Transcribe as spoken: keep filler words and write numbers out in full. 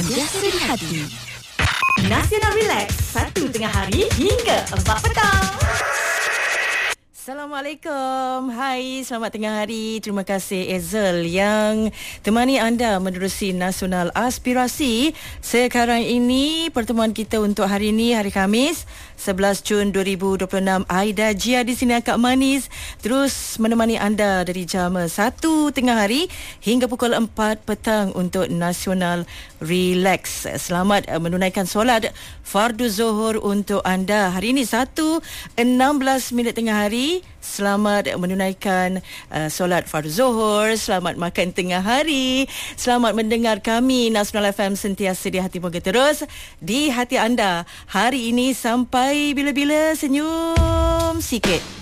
Sentiasa di hati. Nasional Relax, satu tengah hari hingga empat petang. Assalamualaikum. Hai, selamat tengah hari. Terima kasih Ezel yang temani anda menerusi Nasional Aspirasi. Sekarang ini pertemuan kita untuk hari ini, hari Khamis sebelas Jun dua ribu dua puluh enam. Aida Jia di sini, Akak Manis, terus menemani anda dari jam satu tengah hari hingga pukul empat petang untuk Nasional Relax. Selamat menunaikan solat Fardu Zuhur untuk anda. Hari ini satu enam belas minit tengah hari. Selamat menunaikan uh, solat Fardu Zuhur. Selamat makan tengah hari. Selamat mendengar kami Nasional F M sentiasa di hati, moga terus di hati anda. Hari ini sampai bila-bila senyum sikit.